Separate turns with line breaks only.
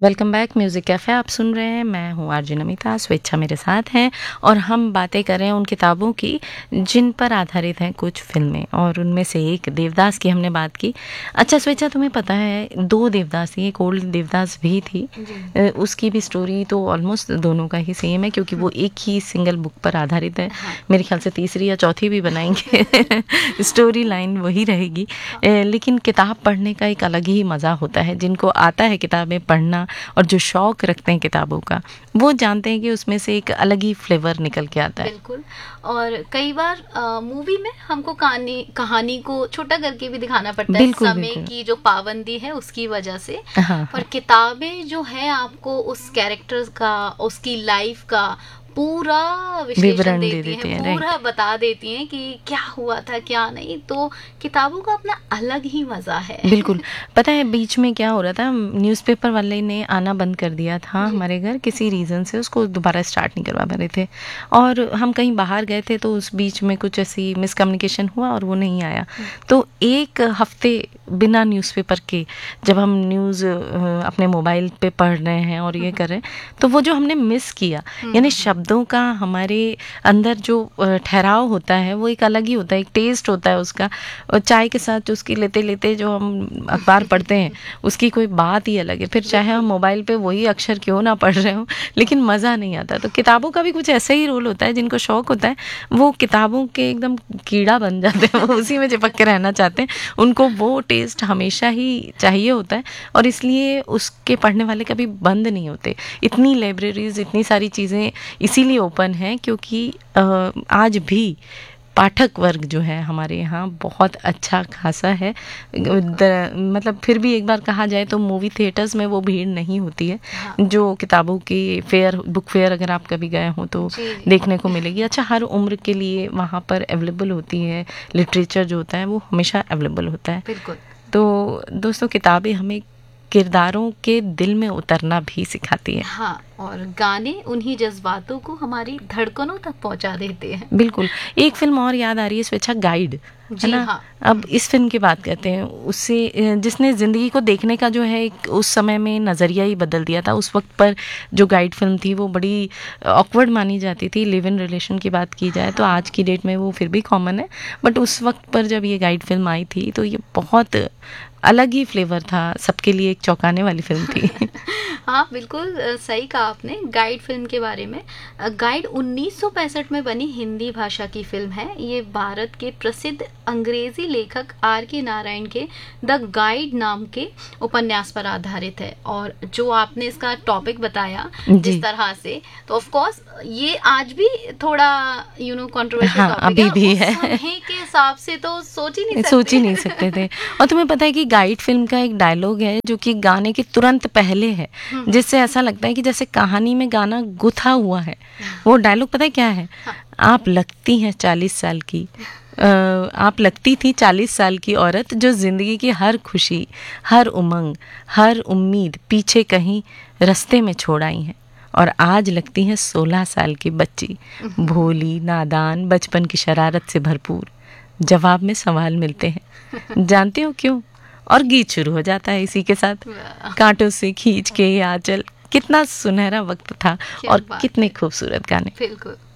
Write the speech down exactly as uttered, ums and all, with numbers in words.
Welcome back music cafe आप सुन रहे हैं। मैं हूँ आरजे नमिता, स्वेच्छा मेरे साथ हैं और हम बातें कर रहे हैं उन किताबों की जिन पर आधारित हैं कुछ फिल्में, और उनमें से एक देवदास की हमने बात की। अच्छा स्वेच्छा, तुम्हें पता है दो देवदास थी, एक ओल्ड देवदास भी थी, उसकी भी स्टोरी तो ऑलमोस्ट दोनों का ही सेम है क्योंकि वो एक ही सिंगल बुक पर आधारित है। हाँ। मेरे ख्याल से तीसरी या चौथी भी बनाएंगे स्टोरी लाइन वही रहेगी। हाँ। लेकिन किताब पढ़ने का एक अलग ही मज़ा होता है। जिनको आता है किताबें पढ़ना और जो शौक रखते हैं किताबों का, वो जानते हैं कि उसमें से एक अलग ही फ्लेवर निकल के आता है।
बिल्कुल। और कई बार मूवी में हमको कहानी कहानी को छोटा करके भी दिखाना पड़ता है, समय की जो पाबंदी है उसकी वजह से। हाँ, और किताबें जो है आपको उस कैरेक्टर का, उसकी लाइफ का पूरा विश्लेषण देती दे हैं, हैं, पूरा बता देती हैं कि क्या हुआ था क्या नहीं। तो किताबों का अपना अलग ही मजा है।
बिल्कुल। पता है बीच में क्या हो रहा था, न्यूज़पेपर वाले ने आना बंद कर दिया था हमारे घर किसी रीज़न से, उसको दोबारा स्टार्ट नहीं करवा पा रहे थे और हम कहीं बाहर गए थे, तो उस बीच में कुछ ऐसी मिसकम्युनिकेशन हुआ और वो नहीं आया। तो एक हफ्ते बिना न्यूज़पेपर के जब हम न्यूज़ अपने मोबाइल पे पढ़ रहे हैं और ये कर रहे हैं, तो वो जो हमने मिस किया, यानी शब्दों का हमारे अंदर जो ठहराव होता है वो एक अलग ही होता है, एक टेस्ट होता है उसका। और चाय के साथ उसकी लेते लेते जो हम अखबार पढ़ते हैं उसकी कोई बात ही अलग है। फिर चाहे हम मोबाइल पे वही अक्षर क्यों ना पढ़ रहे हो, लेकिन मज़ा नहीं आता। तो किताबों का भी कुछ ऐसा ही रोल होता है। जिनको शौक होता है वो किताबों के एकदम कीड़ा बन जाते हैं, वो उसी में चिपक के रहना चाहते हैं। उनको वो टेस्ट हमेशा ही चाहिए होता है और इसलिए उसके पढ़ने वाले कभी बंद नहीं होते। इतनी लाइब्रेरीज, इतनी सारी चीज़ें इसीलिए ओपन है क्योंकि आज भी पाठक वर्ग जो है हमारे यहाँ बहुत अच्छा खासा है। मतलब फिर भी एक बार कहा जाए तो मूवी थिएटर्स में वो भीड़ नहीं होती है। हाँ। जो किताबों की फेयर, बुक फेयर अगर आप कभी गए हो तो देखने को मिलेगी। अच्छा, हर उम्र के लिए वहाँ पर अवेलेबल होती है। लिटरेचर जो होता है वो हमेशा अवेलेबल होता है।
बिल्कुल।
तो दोस्तों, किताबें हमें किरदारों के दिल में उतरना भी सिखाती है।
हाँ, और गाने उन्हीं जज्बातों को हमारी धड़कनों तक पहुंचा देते हैं।
बिल्कुल। एक फिल्म और याद आ रही है स्वेच्छा, गाइड, है ना। हाँ। अब इस फिल्म की बात करते हैं, उससे जिसने ज़िंदगी को देखने का जो है एक उस समय में नज़रिया ही बदल दिया था। उस वक्त पर जो गाइड फिल्म थी वो बड़ी ऑकवर्ड मानी जाती थी। लिव इन रिलेशन की बात की जाए तो आज की डेट में वो फिर भी कॉमन है, बट उस वक्त पर जब ये गाइड फिल्म आई थी तो ये बहुत अलग ही फ्लेवर था, सबके लिए एक चौंकाने वाली फिल्म थी।
हाँ बिल्कुल सही कहा आपने गाइड फिल्म के बारे में। गाइड उन्नीस सौ पैंसठ में बनी हिंदी भाषा की फिल्म है। ये भारत के प्रसिद्ध अंग्रेजी लेखक आर के नारायण के द गाइड नाम के उपन्यास पर आधारित है। और जो आपने इसका टॉपिक बताया जिस तरह से, तो ऑफ कोर्स ये आज भी थोड़ा यू नो कंट्रोवर्शियल टॉपिक
अभी
है।
भी है।
समय के हिसाब से तो सोच ही नहीं सकते
सोच ही नहीं सकते थे। और तुम्हें पता है कि गाइड फिल्म का एक डायलॉग है जो कि गाने के तुरंत पहले है, जिससे ऐसा लगता है कि जैसे कहानी में गाना गुथा हुआ है। वो डायलॉग पता है क्या है? आप लगती हैं चालीस साल की, आ, आप लगती थी चालीस साल की औरत जो जिंदगी की हर खुशी, हर उमंग, हर उम्मीद पीछे कहीं रास्ते में छोड़ आई हैं, और आज लगती हैं सोलह साल की बच्ची, भोली, नादान, बचपन की शरारत से भरपूर। जवाब में सवाल मिलते हैं, जानते हो क्यों? और गीत शुरू हो जाता है इसी के साथ, कांटों से खींच के ये आंचल। कितना सुनहरा वक्त था और कितने खूबसूरत गाने।
बिल्कुल।